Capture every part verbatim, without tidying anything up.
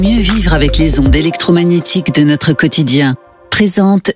Mieux vivre avec les ondes électromagnétiques de notre quotidien. Présente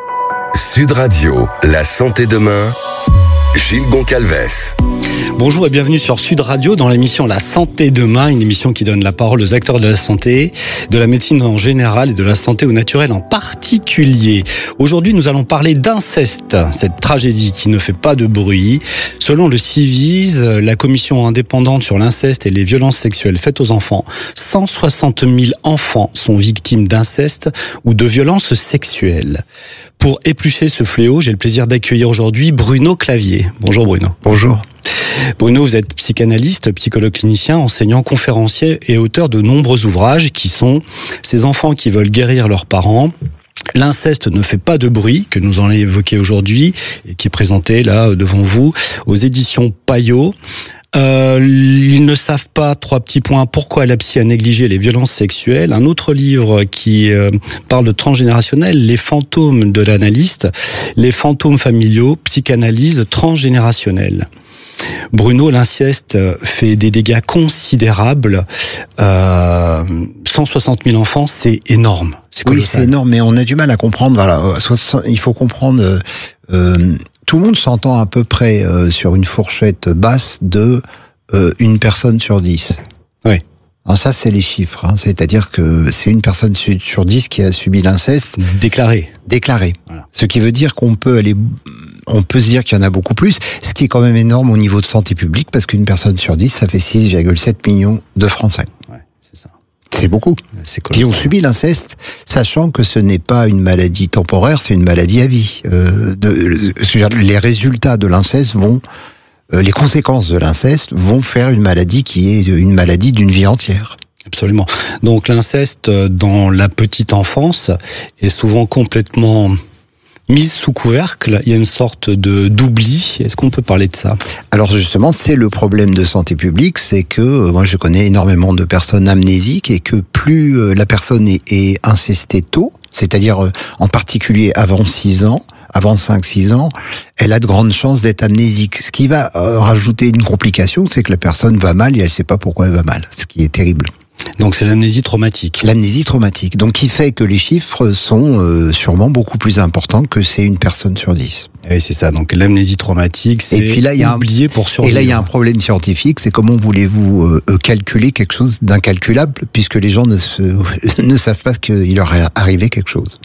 Sud Radio, la santé demain, Gilles Goncalves. Bonjour et bienvenue sur Sud Radio dans l'émission La Santé Demain, une émission qui donne la parole aux acteurs de la santé, de la médecine en général et de la santé au naturel en particulier. Aujourd'hui, nous allons parler d'inceste, cette tragédie qui ne fait pas de bruit. Selon le Civiz, la commission indépendante sur l'inceste et les violences sexuelles faites aux enfants, cent soixante mille enfants sont victimes d'inceste ou de violences sexuelles. Pour éplucher ce fléau, j'ai le plaisir d'accueillir aujourd'hui Bruno Clavier. Bonjour Bruno. Bonjour. Bruno, vous êtes psychanalyste, psychologue clinicien, enseignant, conférencier et auteur de nombreux ouvrages qui sont « Ces enfants qui veulent guérir leurs parents », L'inceste ne fait pas de bruit, que nous en avons évoqué aujourd'hui, et qui est présenté là devant vous aux éditions Payot. Euh, ils ne savent pas, trois petits points, pourquoi la psy a négligé les violences sexuelles. Un autre livre qui euh, parle de transgénérationnel, Les fantômes de l'analyste, les fantômes familiaux, psychanalyse transgénérationnelle. Bruno, l'inceste fait des dégâts considérables. Euh, cent soixante mille enfants, c'est énorme. C'est oui, c'est énorme, mais on a du mal à comprendre. Voilà, il faut comprendre. Euh, tout le monde s'entend à peu près euh, sur une fourchette basse de euh, une personne sur dix. Oui. Alors ça, c'est les chiffres. Hein, c'est-à-dire que c'est une personne sur dix qui a subi l'inceste. Déclaré. Déclaré. Voilà. Ce qui veut dire qu'on peut aller. On peut se dire qu'il y en a beaucoup plus, ce qui est quand même énorme au niveau de santé publique, parce qu'une personne sur dix, ça fait six virgule sept millions de Français. Ouais, c'est ça. C'est beaucoup. C'est qui ont subi l'inceste, sachant que ce n'est pas une maladie temporaire, c'est une maladie à vie. Euh, de, les résultats de l'inceste vont, euh, les conséquences de l'inceste vont faire une maladie qui est une maladie d'une vie entière. Absolument. Donc l'inceste dans la petite enfance est souvent complètement mise sous couvercle, il y a une sorte de d'oubli. Est-ce qu'on peut parler de ça ? Alors justement, c'est le problème de santé publique, c'est que euh, moi je connais énormément de personnes amnésiques et que plus euh, la personne est, est incestée tôt, c'est-à-dire euh, en particulier avant six ans, avant cinq six ans, elle a de grandes chances d'être amnésique. Ce qui va euh, rajouter une complication, c'est que la personne va mal et elle ne sait pas pourquoi elle va mal, ce qui est terrible. Donc c'est l'amnésie traumatique. L'amnésie traumatique. Donc qui fait que les chiffres sont euh, sûrement beaucoup plus importants que c'est une personne sur dix. Oui, c'est ça. Donc l'amnésie traumatique, c'est et puis là, il y a oublié un, pour survivre. Et là, il y a un problème scientifique, c'est comment voulez-vous euh, calculer quelque chose d'incalculable, puisque les gens ne, se, ne savent pas qu'il leur est arrivé quelque chose.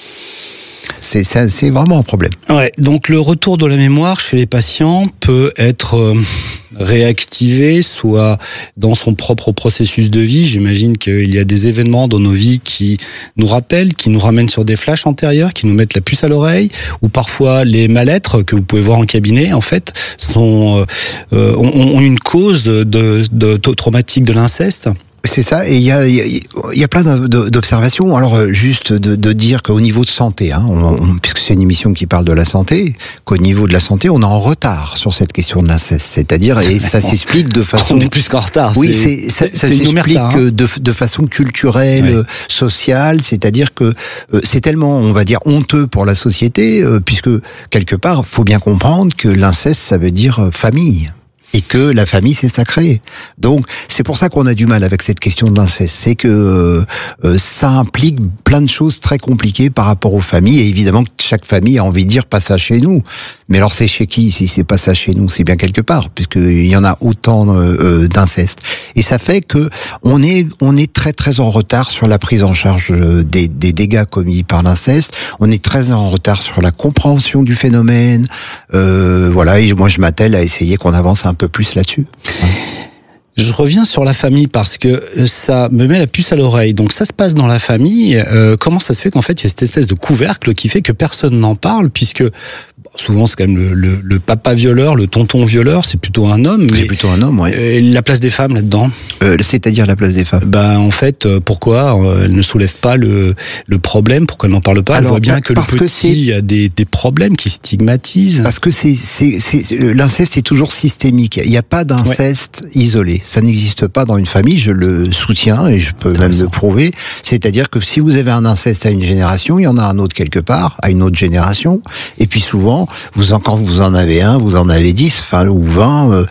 C'est, c'est, c'est vraiment un problème. Ouais, donc le retour de la mémoire chez les patients peut être euh, réactivé, soit dans son propre processus de vie. J'imagine qu'il y a des événements dans nos vies qui nous rappellent, qui nous ramènent sur des flashs antérieurs, qui nous mettent la puce à l'oreille, ou parfois les mal-être que vous pouvez voir en cabinet, en fait, sont, euh, ont, ont une cause de, de, de traumatique de l'inceste. C'est ça, et il y a, il y a plein d'observations. Alors, juste de, de dire qu'au niveau de santé, hein, on, on, puisque c'est une émission qui parle de la santé, qu'au niveau de la santé, on est en retard sur cette question de l'inceste. C'est-à-dire, et ça s'explique de façon... On est plus qu'en retard. Oui, c'est, ça, ça s'explique hein. de, de façon culturelle, ouais. sociale, c'est-à-dire que euh, c'est tellement, on va dire, honteux pour la société, euh, puisque, quelque part, il faut bien comprendre que l'inceste, ça veut dire famille. Et que la famille, c'est sacré. Donc, c'est pour ça qu'on a du mal avec cette question de l'inceste. C'est que euh, ça implique plein de choses très compliquées par rapport aux familles. Et évidemment, chaque famille a envie de dire « pas ça chez nous ». Mais alors, c'est chez qui si c'est pas ça chez nous ? C'est bien quelque part, puisqu'il y en a autant euh, d'inceste. Et ça fait que on est, on est très très en retard sur la prise en charge des, des dégâts commis par l'inceste. On est très en retard sur la compréhension du phénomène. Euh, voilà, et moi je m'attelle à essayer qu'on avance un peu plus là-dessus. Je reviens sur la famille parce que ça me met la puce à l'oreille. Donc ça se passe dans la famille. Euh, comment ça se fait qu'en fait il y a cette espèce de couvercle qui fait que personne n'en parle, puisque souvent c'est quand même le, le, le papa violeur, le tonton violeur, c'est plutôt un homme. C'est plutôt un homme, oui. Euh, la place des femmes là-dedans. Euh, c'est-à-dire la place des femmes. Ben en fait, pourquoi elle ne soulève pas le le problème, pourquoi elle n'en parle pas? Alors, elle voit bien que le petit a des des problèmes qui stigmatisent. Parce que c'est c'est c'est l'inceste est toujours systémique. Il n'y a pas d'inceste ouais. isolé. Ça n'existe pas dans une famille. Je le soutiens et je peux même le prouver. C'est-à-dire que si vous avez un inceste à une génération, il y en a un autre quelque part à une autre génération. Et puis souvent, vous en, quand vous en avez un, vous en avez dix, enfin ou vingt. Euh,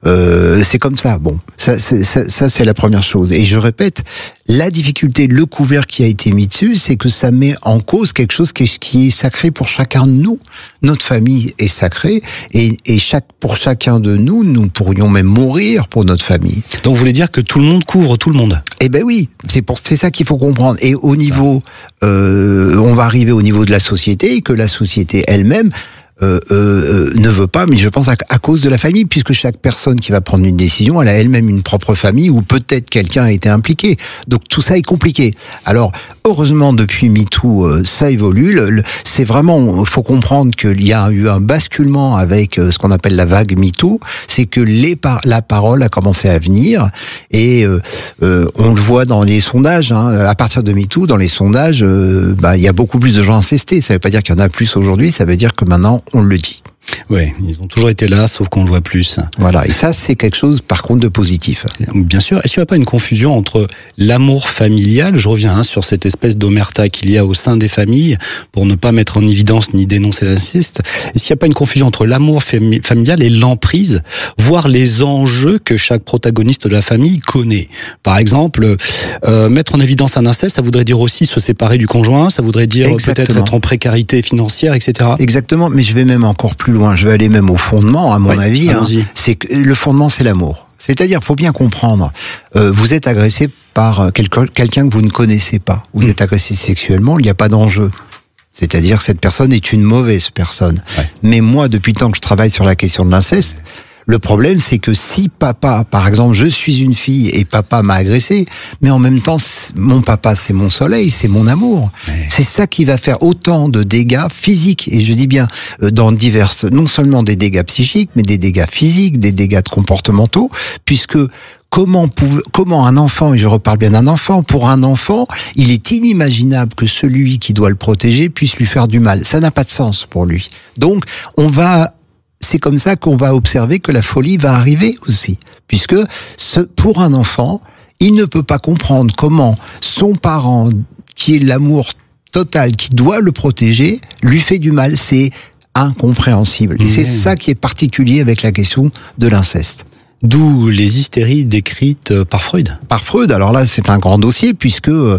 Euh, c'est comme ça. Bon, ça, c'est, ça, ça c'est la première chose. Et je répète, la difficulté, le couvert qui a été mis dessus, c'est que ça met en cause quelque chose qui est, qui est sacré pour chacun de nous. Notre famille est sacrée, et, et chaque, pour chacun de nous, nous pourrions même mourir pour notre famille. Donc vous voulez dire que tout le monde couvre tout le monde? Eh ben oui, c'est pour c'est ça qu'il faut comprendre. Et au niveau, euh, on va arriver au niveau de la société, et que la société elle-même Euh, euh, ne veut pas, mais je pense à, à cause de la famille, puisque chaque personne qui va prendre une décision, elle a elle-même une propre famille, où peut-être quelqu'un a été impliqué. Donc tout ça est compliqué. Alors, heureusement, depuis MeToo, euh, ça évolue. Le, le, c'est vraiment, il faut comprendre qu'il y a eu un basculement avec euh, ce qu'on appelle la vague MeToo, c'est que les par, la parole a commencé à venir, et euh, euh, on le voit dans les sondages, hein, à partir de MeToo, dans les sondages, euh, bah, il y a beaucoup plus de gens incestés. Ça ne veut pas dire qu'il y en a plus aujourd'hui, ça veut dire que maintenant, on le dit. Oui, ils ont toujours été là, sauf qu'on le voit plus. Voilà, et ça, c'est quelque chose, par contre, de positif. Bien sûr. Est-ce qu'il n'y a pas une confusion entre l'amour familial, je reviens hein, sur cette espèce d'omerta qu'il y a au sein des familles, pour ne pas mettre en évidence ni dénoncer l'inceste, est-ce qu'il n'y a pas une confusion entre l'amour fami- familial et l'emprise, voire les enjeux que chaque protagoniste de la famille connaît? Par exemple, euh, mettre en évidence un inceste, ça voudrait dire aussi se séparer du conjoint, ça voudrait dire Exactement. peut-être être en précarité financière, et cetera. Exactement, mais je vais même encore plus loin. Je vais aller même au fondement, à mon oui, avis. Hein, c'est que le fondement, c'est l'amour. C'est-à-dire, il faut bien comprendre. Euh, vous êtes agressé par quelqu'un, quelqu'un que vous ne connaissez pas. Vous mmh. êtes agressé sexuellement, il n'y a pas d'enjeu. C'est-à-dire que cette personne est une mauvaise personne. Ouais. Mais moi, depuis le temps que je travaille sur la question de l'inceste, le problème, c'est que si papa, par exemple, je suis une fille et papa m'a agressé, mais en même temps, mon papa, c'est mon soleil, c'est mon amour. Ouais. C'est ça qui va faire autant de dégâts physiques, et je dis bien dans diverses, non seulement des dégâts psychiques, mais des dégâts physiques, des dégâts comportementaux, puisque Comment, pouv- comment un enfant, et je reparle bien d'un enfant, pour un enfant, il est inimaginable que celui qui doit le protéger puisse lui faire du mal. Ça n'a pas de sens pour lui. Donc, on va... C'est comme ça qu'on va observer que la folie va arriver aussi. Puisque ce, pour un enfant, il ne peut pas comprendre comment son parent, qui est l'amour total, qui doit le protéger, lui fait du mal. C'est incompréhensible. Mmh. Et c'est ça qui est particulier avec la question de l'inceste. D'où les hystéries décrites par Freud. Par Freud, alors là c'est un grand dossier, puisque euh,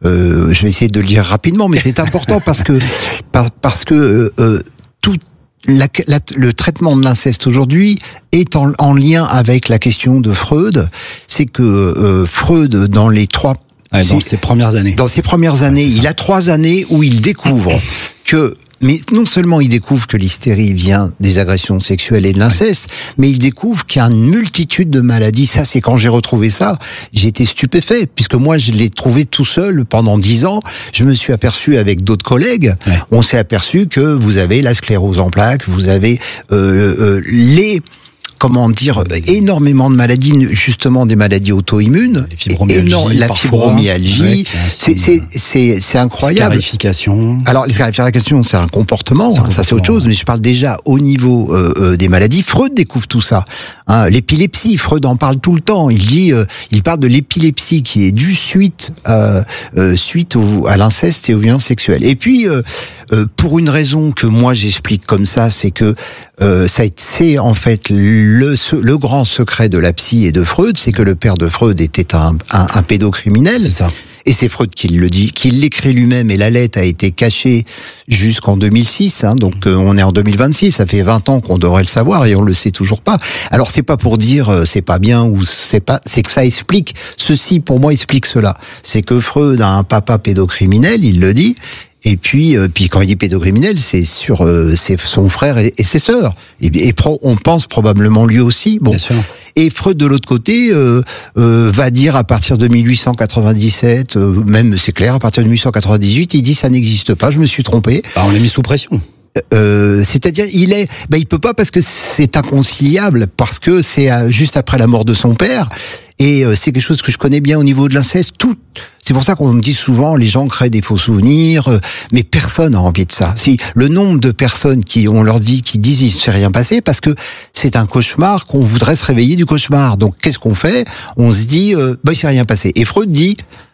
je vais essayer de le lire rapidement, mais c'est important parce que, par, parce que euh, tout La, la, le traitement de l'inceste aujourd'hui est en, en lien avec la question de Freud. C'est que euh, Freud, dans les trois... Ouais, dans ses premières années. Dans ses premières années, ouais, il a trois années où il découvre que... Mais non seulement il découvre que l'hystérie vient des agressions sexuelles et de l'inceste, ouais. mais il découvre qu'il y a une multitude de maladies. Ça, c'est quand j'ai retrouvé ça, j'ai été stupéfait, puisque moi, je l'ai trouvé tout seul pendant dix ans. Je me suis aperçu avec d'autres collègues, ouais. on s'est aperçu que vous avez la sclérose en plaques, vous avez euh, euh, les... comment dire, énormément de maladies, justement des maladies auto-immunes, fibromyalgie, la fibromyalgie, c'est, c'est, c'est, c'est incroyable. Scarification. Alors, les scarifications, c'est un comportement, c'est un hein, comportement. Ça c'est autre chose, mais je parle déjà au niveau euh, euh, des maladies. Freud découvre tout ça. Hein, l'épilepsie, Freud en parle tout le temps. Il dit, euh, il parle de l'épilepsie qui est due suite, euh, euh, suite au, à l'inceste et aux violences sexuelles. Et puis, euh, euh, pour une raison que moi j'explique comme ça, c'est que euh, ça, c'est en fait le, le grand secret de la psy et de Freud, c'est que le père de Freud était un, un, un pédocriminel. C'est ça. Et c'est Freud qui le dit, qui l'écrit lui-même, et la lettre a été cachée jusqu'en deux mille six, hein, donc euh, on est en deux mille vingt-six, ça fait vingt ans qu'on devrait le savoir et on le sait toujours pas. Alors c'est pas pour dire euh, c'est pas bien ou c'est pas, c'est que ça explique, ceci pour moi explique cela. C'est que Freud a un papa pédocriminel, il le dit. Et puis, euh, puis quand il dit pédocriminel, c'est sur euh, c'est son frère et, et ses sœurs. Et, et pro, on pense probablement lui aussi. Bon. Bien sûr. Et Freud de l'autre côté euh, euh, va dire à partir de mille huit cent quatre-vingt-dix-sept, euh, même c'est clair, à partir de mille huit cent quatre-vingt-dix-huit, il dit ça n'existe pas. Je me suis trompé. Bah, on l'a mis sous pression. Euh, c'est-à-dire, il est, ben il peut pas parce que c'est inconciliable, parce que c'est euh, juste après la mort de son père, et euh, c'est quelque chose que je connais bien au niveau de l'inceste. Tout, c'est pour ça qu'on me dit souvent, les gens créent des faux souvenirs, euh, mais personne n'a envie de ça. Si le nombre de personnes qui, on leur dit, qui disent il ne s'est rien passé, parce que c'est un cauchemar, qu'on voudrait se réveiller du cauchemar. Donc qu'est-ce qu'on fait? On se dit, euh, ben il s'est rien passé. Et Freud dit,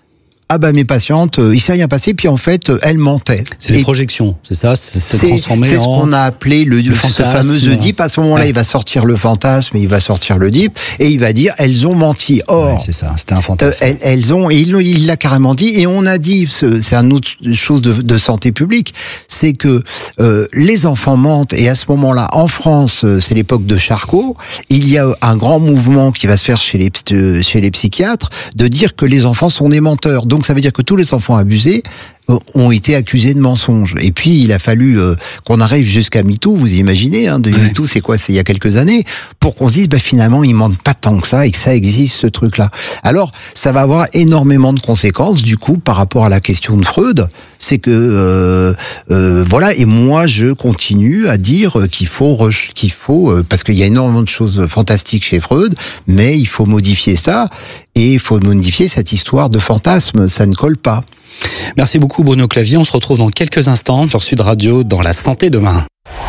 ah bah mes patientes, euh, il s'est rien passé, puis en fait, euh, elles mentaient. C'est les projections, c'est ça, c'est, c'est, c'est transformé c'est en... ce qu'on a appelé le, le ce fantasme. fameux Oedipe. À ce moment-là, ouais. il va sortir le fantasme, il va sortir l'Oedipe, et il va dire, elles ont menti. Or, ouais, c'est ça, c'était un fantasme. Euh, elles, elles ont, et il, il l'a carrément dit, et on a dit, c'est une autre chose de, de santé publique, c'est que euh, les enfants mentent, et à ce moment-là, en France, c'est l'époque de Charcot, il y a un grand mouvement qui va se faire chez les, chez les psychiatres, de dire que les enfants sont des menteurs. Donc ça veut dire que tous les enfants abusés ont été accusés de mensonges. Et puis, il a fallu euh, qu'on arrive jusqu'à MeToo, vous imaginez, hein, de ouais. MeToo, c'est quoi? C'est il y a quelques années, pour qu'on se dise, bah, finalement, ils mentent pas tant que ça, et que ça existe, ce truc-là. Alors, ça va avoir énormément de conséquences, du coup, par rapport à la question de Freud. C'est que, euh, euh, voilà, et moi, je continue à dire qu'il faut, qu'il faut, euh, parce qu'il y a énormément de choses fantastiques chez Freud, mais il faut modifier ça, et il faut modifier cette histoire de fantasme, ça ne colle pas. Merci beaucoup Bruno Clavier, on se retrouve dans quelques instants sur Sud Radio dans La Santé Demain.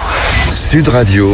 Sud Radio.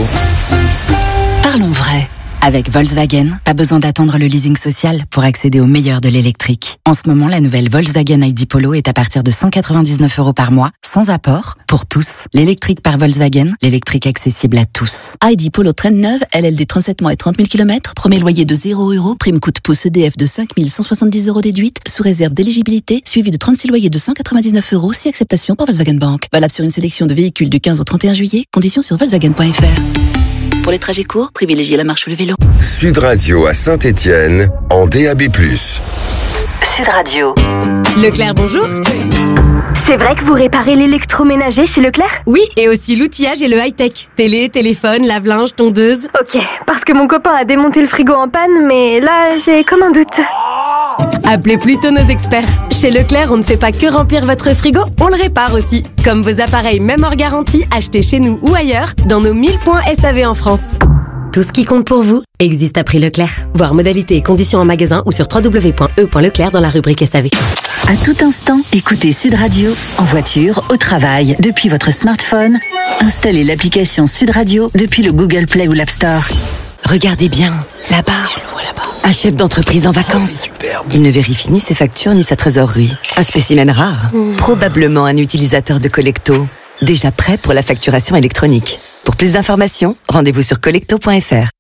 Parlons vrai. Avec Volkswagen, pas besoin d'attendre le leasing social pour accéder au meilleur de l'électrique. En ce moment, la nouvelle Volkswagen I D Polo est à partir de cent quatre-vingt-dix-neuf euros par mois, sans apport, pour tous. L'électrique par Volkswagen, l'électrique accessible à tous. I D Polo Trend neuve, L L D trente-sept mois et trente mille kilomètres, premier loyer de zéro euros, prime coût pouce E D F de cinq mille cent soixante-dix euros déduite, sous réserve d'éligibilité, suivi de trente-six loyers de cent quatre-vingt-dix-neuf euros, si acceptation par Volkswagen Bank. Valable sur une sélection de véhicules du quinze au trente et un juillet, conditions sur volkswagen point f r. Pour les trajets courts, privilégiez la marche ou le vélo. Sud Radio à Saint-Étienne, en D A B plus. Sud Radio. Leclerc, bonjour. C'est vrai que vous réparez l'électroménager chez Leclerc? Oui, et aussi l'outillage et le high-tech. Télé, téléphone, lave-linge, tondeuse. Ok, parce que mon copain a démonté le frigo en panne, mais là, j'ai comme un doute. Appelez plutôt nos experts. Chez Leclerc, on ne fait pas que remplir votre frigo, on le répare aussi. Comme vos appareils, même hors garantie, achetés chez nous ou ailleurs, dans nos mille points S A V en France. Tout ce qui compte pour vous existe à prix Leclerc. Voir modalités et conditions en magasin ou sur w w w point e point leclerc dans la rubrique S A V. À tout instant, écoutez Sud Radio, en voiture, au travail, depuis votre smartphone. Installez l'application Sud Radio depuis le Google Play ou l'App Store. Regardez bien, là-bas. Je le vois là-bas. Un chef d'entreprise en vacances. Il ne vérifie ni ses factures ni sa trésorerie. Un spécimen rare. Mmh. Probablement un utilisateur de Collecto. Déjà prêt pour la facturation électronique. Pour plus d'informations, rendez-vous sur collecto point f r.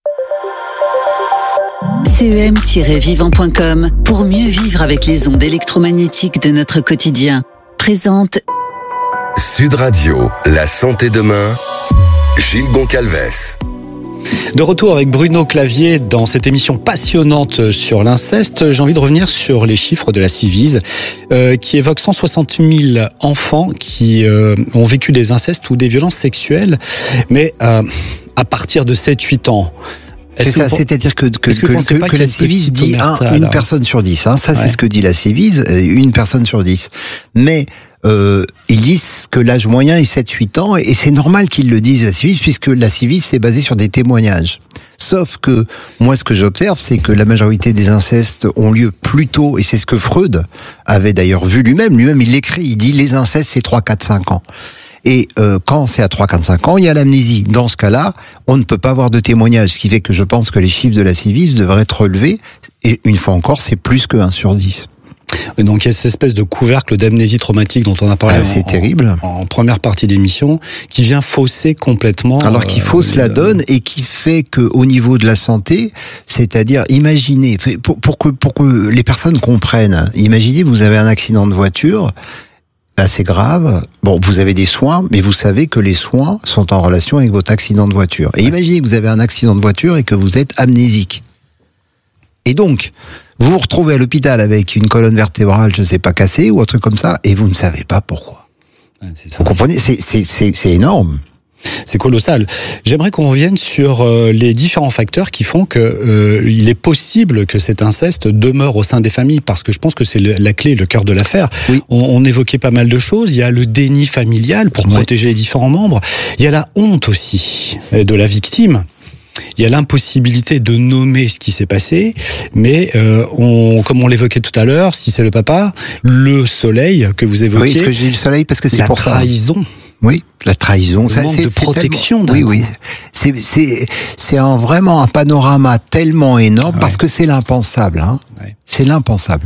C E M tiret vivant point com pour mieux vivre avec les ondes électromagnétiques de notre quotidien. Présente Sud Radio, La Santé Demain, Gilles Goncalves. De retour avec Bruno Clavier dans cette émission passionnante sur l'inceste. J'ai envie de revenir sur les chiffres de la Civise euh, qui évoquent cent soixante mille enfants qui euh, ont vécu des incestes ou des violences sexuelles, mais euh, à partir de sept huit ans. C'est ça, vous... c'est-à-dire que, que, que, que, que, que la Civise dit un, une personne sur dix. Hein. Ça, ouais. C'est ce que dit la Civise, une personne sur dix. Mais euh, ils disent que l'âge moyen est sept huit ans, et c'est normal qu'ils le disent, la Civise, puisque la Civise, c'est basé sur des témoignages. Sauf que, moi, ce que j'observe, c'est que la majorité des incestes ont lieu plus tôt, et c'est ce que Freud avait d'ailleurs vu lui-même. Lui-même, il l'écrit, il dit les incestes, c'est trois, quatre, cinq ans. Et euh, quand c'est à trois, quatre, cinq ans, il y a l'amnésie. Dans ce cas-là, on ne peut pas avoir de témoignage, ce qui fait que je pense que les chiffres de la Civise devraient être relevés. Et une fois encore, c'est plus que un sur dix. Donc il y a cette espèce de couvercle d'amnésie traumatique dont on a parlé ah, c'est en, terrible. En, en première partie d'émission, qui vient fausser complètement... Alors qui fausse euh, la donne et qui fait qu'au niveau de la santé, c'est-à-dire, imaginez, pour, pour, que, pour que les personnes comprennent, imaginez vous avez un accident de voiture... assez grave. Bon, vous avez des soins, mais vous savez que les soins sont en relation avec votre accident de voiture. Et imaginez que vous avez un accident de voiture et que vous êtes amnésique. Et donc, vous vous retrouvez à l'hôpital avec une colonne vertébrale, je ne sais pas, cassée ou un truc comme ça, et vous ne savez pas pourquoi. Ouais, c'est ça. Vous comprenez ? C'est, c'est, c'est, c'est énorme. C'est colossal. J'aimerais qu'on revienne sur euh, les différents facteurs qui font que euh, il est possible que cet inceste demeure au sein des familles, parce que je pense que c'est le, la clé, le cœur de l'affaire. Oui. On, on évoquait pas mal de choses. Il y a le déni familial pour oui. protéger les différents membres. Il y a la honte aussi de la victime. Il y a l'impossibilité de nommer ce qui s'est passé, mais euh, on, comme on l'évoquait tout à l'heure, si c'est le papa, le soleil que vous évoquiez. Oui, est-ce que j'ai dit le soleil parce que c'est la pour ça. La trahison. Oui, la trahison, le ça, manque c'est de protection. Tellement, oui, oui, c'est c'est c'est un, vraiment un panorama tellement énorme ouais. parce que c'est l'impensable. Hein. Ouais. C'est l'impensable.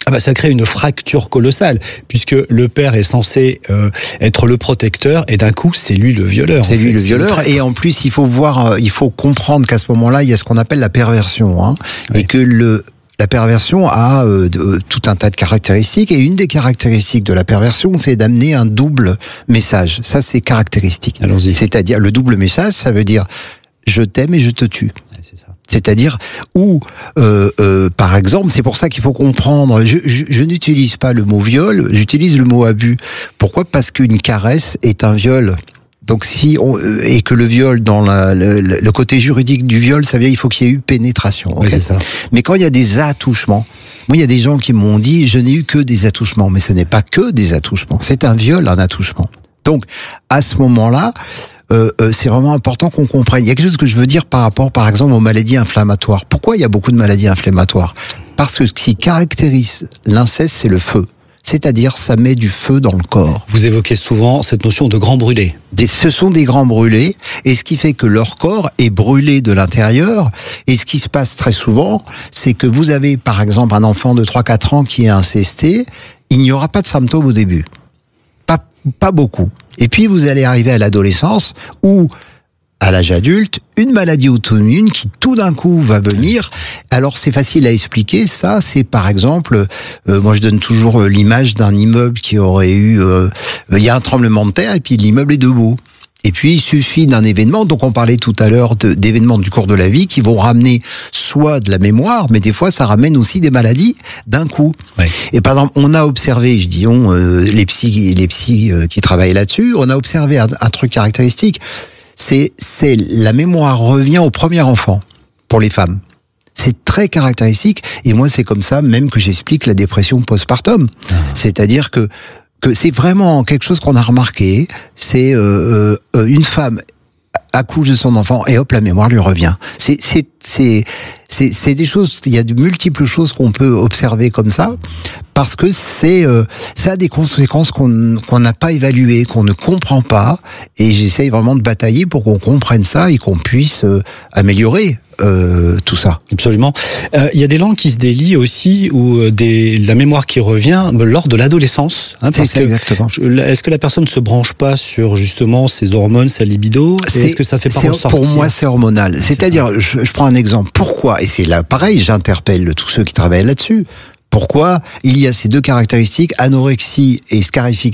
Ah bah ça crée une fracture colossale, puisque le père est censé euh, être le protecteur, et d'un coup, c'est lui le violeur. C'est lui fait. le violeur, le et en plus, il faut voir, il faut comprendre qu'à ce moment-là, il y a ce qu'on appelle la perversion, hein, oui. et que le la perversion a euh, de, tout un tas de caractéristiques, et une des caractéristiques de la perversion, c'est d'amener un double message. Ça, c'est caractéristique. Allons-y. C'est-à-dire, le double message, ça veut dire je t'aime et je te tue. Ouais, c'est ça. C'est-à-dire où, euh, euh, par exemple, c'est pour ça qu'il faut comprendre, je, je, je n'utilise pas le mot viol, j'utilise le mot abus. Pourquoi ? Parce qu'une caresse est un viol. Donc si on, et que le viol, dans la, le, le côté juridique du viol, ça veut dire il faut qu'il y ait eu pénétration. Okay ? Oui, c'est ça. Mais quand il y a des attouchements, moi il y a des gens qui m'ont dit je n'ai eu que des attouchements, mais ce n'est pas que des attouchements, c'est un viol, un attouchement. Donc à ce moment-là, Euh, euh, c'est vraiment important qu'on comprenne. Il y a quelque chose que je veux dire par rapport, par exemple, aux maladies inflammatoires. Pourquoi il y a beaucoup de maladies inflammatoires ? Parce que ce qui caractérise l'inceste, c'est le feu. C'est-à-dire, ça met du feu dans le corps. Vous évoquez souvent cette notion de grand brûlé. Des, ce sont des grands brûlés, et ce qui fait que leur corps est brûlé de l'intérieur. Et ce qui se passe très souvent, c'est que vous avez, par exemple, un enfant de trois à quatre ans qui est incesté, il n'y aura pas de symptômes au début. Pas, pas beaucoup. Et puis vous allez arriver à l'adolescence ou à l'âge adulte, une maladie auto-immune qui tout d'un coup va venir. Alors c'est facile à expliquer, ça c'est par exemple, euh, moi je donne toujours l'image d'un immeuble qui aurait eu, euh, il y a un tremblement de terre et puis l'immeuble est debout. Et puis il suffit d'un événement, donc on parlait tout à l'heure de, d'événements du cours de la vie qui vont ramener soit de la mémoire, mais des fois ça ramène aussi des maladies d'un coup. Ouais. Et par exemple, on a observé, je dis on, euh, les psys, les psys euh, qui travaillent là-dessus, on a observé un, un truc caractéristique, c'est, c'est la mémoire revient au premier enfant pour les femmes. C'est très caractéristique, et moi c'est comme ça même que j'explique la dépression postpartum. Ah. C'est-à-dire que que c'est vraiment quelque chose qu'on a remarqué, c'est euh, euh, une femme accouche de son enfant et hop, la mémoire lui revient. C'est, c'est, c'est, c'est, c'est des choses, il y a de multiples choses qu'on peut observer comme ça, parce que c'est, euh, ça a des conséquences qu'on, qu'on n'a pas évaluées, qu'on ne comprend pas, et j'essaye vraiment de batailler pour qu'on comprenne ça et qu'on puisse euh, améliorer Euh, tout ça. Absolument. Euh, il y a des langues qui se délient aussi, ou des, la mémoire qui revient lors de l'adolescence. Hein, c'est ça, exactement. Je, est-ce que la personne ne se branche pas sur justement ses hormones, sa libido, et est-ce que ça fait pas ressortir ? Pour moi, c'est hormonal. C'est-à-dire, je, je prends un exemple. Pourquoi ? Et c'est là pareil, j'interpelle tous ceux qui travaillent là-dessus. Pourquoi il y a ces deux caractéristiques, anorexie et scarification ?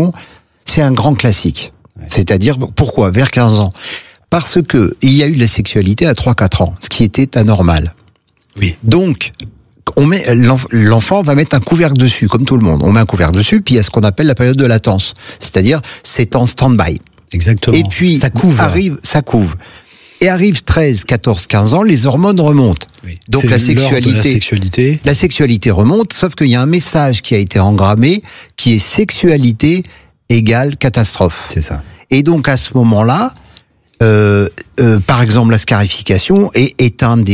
C'est un grand classique. Ouais. C'est-à-dire, pourquoi ? Vers quinze ans. Parce que il y a eu de la sexualité à trois à quatre ans, ce qui était anormal. Oui. Donc, on met, l'enfant va mettre un couvercle dessus, comme tout le monde. On met un couvercle dessus, puis il y a ce qu'on appelle la période de latence. C'est-à-dire, c'est en stand-by. Exactement. Et puis, ça couve. Arrive, ça couve. Et arrive treize, quatorze, quinze ans, les hormones remontent. Oui. Donc c'est la sexualité, la sexualité. La sexualité remonte, sauf qu'il y a un message qui a été engrammé, qui est sexualité égale catastrophe. C'est ça. Et donc, à ce moment-là, Euh, euh, par exemple, la scarification est, est un des